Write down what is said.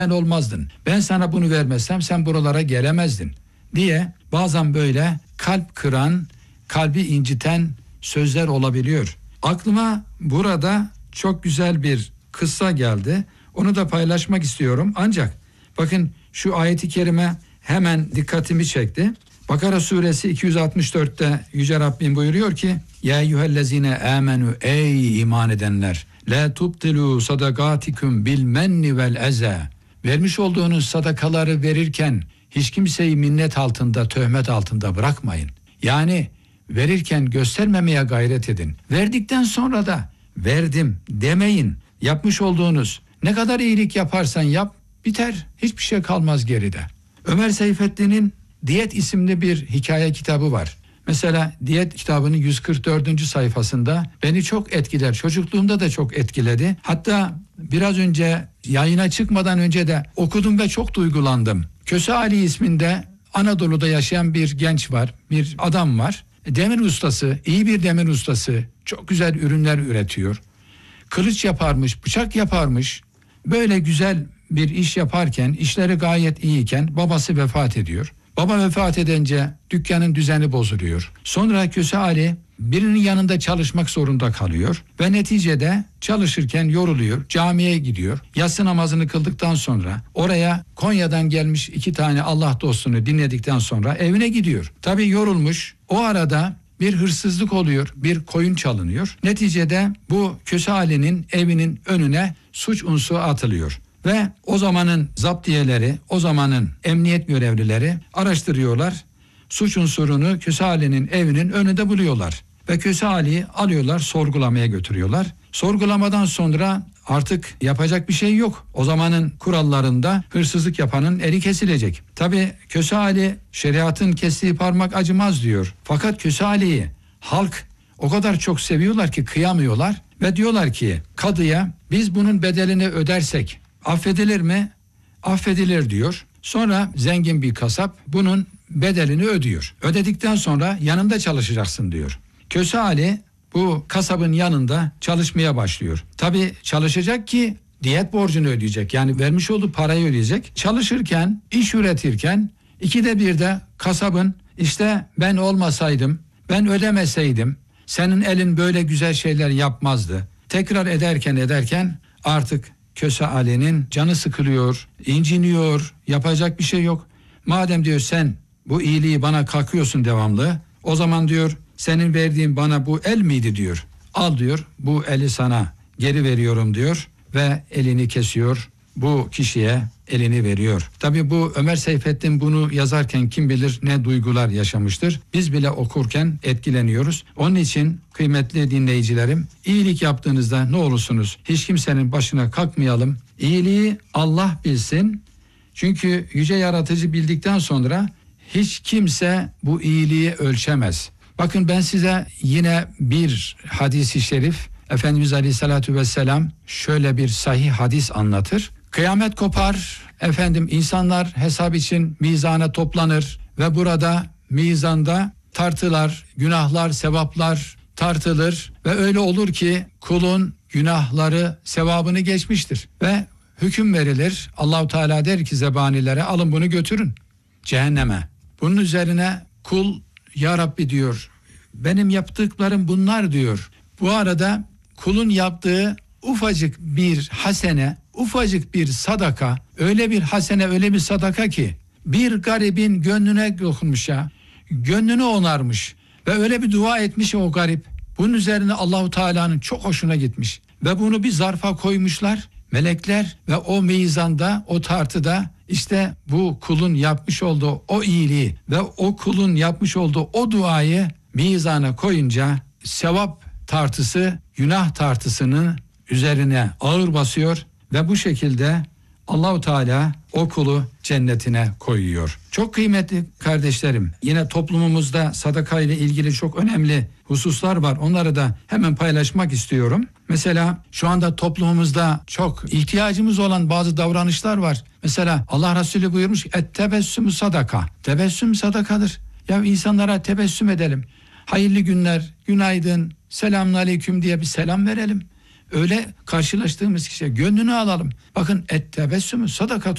olmazdın. Ben sana bunu vermezsem sen buralara gelemezdin diye bazen böyle kalp kıran, kalbi inciten sözler olabiliyor. Aklıma burada çok güzel bir kıssa geldi. Onu da paylaşmak istiyorum. Ancak bakın şu ayeti kerime hemen dikkatimi çekti. Bakara suresi 264'te Yüce Rabbim buyuruyor ki: Ya eyyühellezine amenu, ey iman edenler, la tubtilu sadakatikum bil menni vel eza. Vermiş olduğunuz sadakaları verirken hiç kimseyi minnet altında, töhmet altında bırakmayın. Yani verirken göstermemeye gayret edin. Verdikten sonra da verdim demeyin. Yapmış olduğunuz ne kadar iyilik yaparsan yap, biter. Hiçbir şey kalmaz geride. Ömer Seyfettin'in Diyet isimli bir hikaye kitabı var. Mesela Diyet kitabının 144. sayfasında beni çok etkiler. Çocukluğumda da çok etkiledi. Hatta biraz önce yayına çıkmadan önce de okudum ve çok duygulandım. Köse Ali isminde Anadolu'da yaşayan bir genç var, bir adam var. Demir ustası, iyi bir demir ustası, çok güzel ürünler üretiyor. Kılıç yaparmış, bıçak yaparmış. Böyle güzel bir iş yaparken, işleri gayet iyiyken babası vefat ediyor. Baba vefat edince dükkanın düzeni bozuluyor. Sonra Köse Ali birinin yanında çalışmak zorunda kalıyor ve neticede çalışırken yoruluyor, camiye gidiyor. Yatsı namazını kıldıktan sonra oraya Konya'dan gelmiş 2 tane Allah dostunu dinledikten sonra evine gidiyor. Tabii yorulmuş. O arada bir hırsızlık oluyor, bir koyun çalınıyor. Neticede bu Köse Ali'nin evinin önüne suç unsuru atılıyor. Ve o zamanın zaptiyeleri, o zamanın emniyet görevlileri araştırıyorlar. Suç unsurunu Köse Ali'nin evinin önünde buluyorlar. Ve Köse Ali'yi alıyorlar, sorgulamaya götürüyorlar. Sorgulamadan sonra artık yapacak bir şey yok. O zamanın kurallarında hırsızlık yapanın eli kesilecek. Tabii Köse Ali şeriatın kestiği parmak acımaz diyor. Fakat Köse Ali'yi halk o kadar çok seviyorlar ki kıyamıyorlar. Ve diyorlar ki kadıya, biz bunun bedelini ödersek affedilir mi? Affedilir diyor. Sonra zengin bir kasap bunun bedelini ödüyor. Ödedikten sonra yanımda çalışacaksın diyor. Köse Ali bu kasabın yanında çalışmaya başlıyor. Tabii çalışacak ki diyet borcunu ödeyecek. Yani vermiş olduğu parayı ödeyecek. Çalışırken, iş üretirken 2'de 1'de kasabın işte ben olmasaydım, ben ödemeseydim senin elin böyle güzel şeyler yapmazdı. Tekrar ederken artık Köse Ali'nin canı sıkılıyor, inciniyor, yapacak bir şey yok. Madem diyor sen bu iyiliği bana kalkıyorsun devamlı, o zaman diyor senin verdiğin bana bu el miydi diyor. Al diyor, bu eli sana geri veriyorum diyor ve elini kesiyor. Bu kişiye elini veriyor. Tabii bu Ömer Seyfettin bunu yazarken kim bilir ne duygular yaşamıştır. Biz bile okurken etkileniyoruz. Onun için kıymetli dinleyicilerim, iyilik yaptığınızda ne olursunuz hiç kimsenin başına kalkmayalım. İyiliği Allah bilsin. Çünkü yüce yaratıcı bildikten sonra hiç kimse bu iyiliği ölçemez. Bakın ben size yine bir hadis-i şerif, Efendimiz Aleyhisselatü Vesselam şöyle bir sahih hadis anlatır. Kıyamet kopar, insanlar hesap için mizana toplanır ve burada mizanda tartılar, günahlar, sevaplar tartılır ve öyle olur ki kulun günahları sevabını geçmiştir ve hüküm verilir. Allahu Teala der ki zebanilere, alın bunu götürün cehenneme. Bunun üzerine kul, ya Rabbi diyor, benim yaptıklarım bunlar diyor. Bu arada kulun yaptığı ufacık bir hasene, ufacık bir sadaka, öyle bir hasene, öyle bir sadaka ki bir garibin gönlüne dokunmuş ya, gönlünü onarmış ve öyle bir dua etmiş o garip. Bunun üzerine Allahu Teala'nın çok hoşuna gitmiş ve bunu bir zarfa koymuşlar melekler ve o mizanda, o tartıda işte bu kulun yapmış olduğu o iyiliği ve o kulun yapmış olduğu o duayı mizana koyunca sevap tartısı günah tartısının üzerine ağır basıyor ve bu şekilde Allahu Teala o kulu cennetine koyuyor. Çok kıymetli kardeşlerim, yine toplumumuzda sadaka ile ilgili çok önemli hususlar var. Onları da hemen paylaşmak istiyorum. Mesela şu anda toplumumuzda çok ihtiyacımız olan bazı davranışlar var. Mesela Allah Resulü buyurmuş, "Et-tebessümü sadaka." Tebessüm sadakadır. Ya insanlara tebessüm edelim. Hayırlı günler, günaydın, selamünaleyküm diye bir selam verelim. Öyle karşılaştığımız kişiye gönlünü alalım. Bakın et-tebessümü sadaka